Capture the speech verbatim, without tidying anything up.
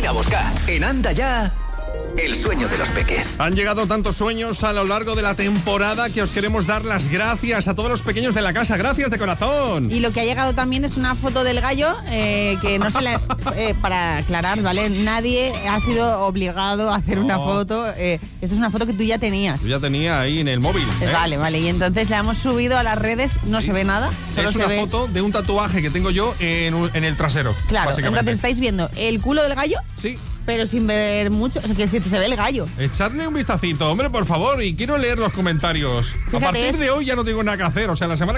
a buscar. En Anda Ya, el sueño de los peques. Han llegado tantos sueños a lo largo de la temporada que os queremos dar las gracias a todos los pequeños de la casa. Gracias de corazón. Y lo que ha llegado también es una foto del gallo, eh, que no se le... Eh, para aclarar, ¿vale? Nadie ha sido obligado a hacer no. una foto. Eh, esta es una foto que tú ya tenías. Yo ya tenía ahí en el móvil. ¿eh? Vale, vale. Y entonces la hemos subido a las redes. No sí. se ve nada. Solo es se una ve... foto de un tatuaje que tengo yo en, en el trasero. Claro, entonces estáis viendo el culo del gallo. Sí. Pero sin ver mucho, o sea, quiere decir que se ve el gallo. Echadle un vistacito, hombre, por favor, y quiero leer los comentarios. Fíjate, a partir es... de hoy ya no tengo nada que hacer, o sea, la semana